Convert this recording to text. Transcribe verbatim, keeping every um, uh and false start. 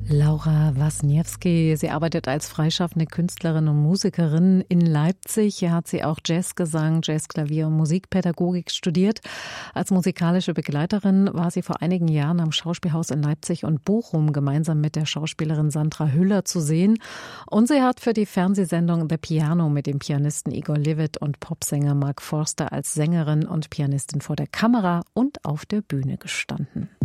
Laura Wasniewski, sie arbeitet als freischaffende Künstlerin und Musikerin in Leipzig. Hier hat sie auch Jazzgesang, Jazzklavier und Musikpädagogik studiert. Als musikalische Begleiterin war sie vor einigen Jahren am Schauspielhaus in Leipzig und Bochum gemeinsam mit der Schauspielerin Sandra Hüller zu sehen. Und sie hat für die Fernsehsendung The Piano mit dem Pianisten Igor Levit und Popsänger Mark Forster als Sängerin und Pianistin vor der Kamera und auf der Bühne gestanden.